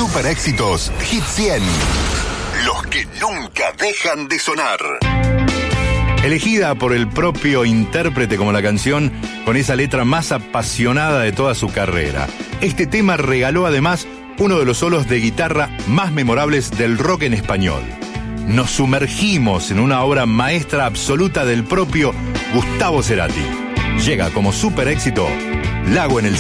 Super Éxitos Hit 100. Los que nunca dejan de sonar. Elegida por el propio intérprete como la canción con esa letra más apasionada de toda su carrera. Este tema regaló además uno de los solos de guitarra más memorables del rock en español. Nos sumergimos en una obra maestra absoluta del propio Gustavo Cerati. Llega como super éxito Lago en el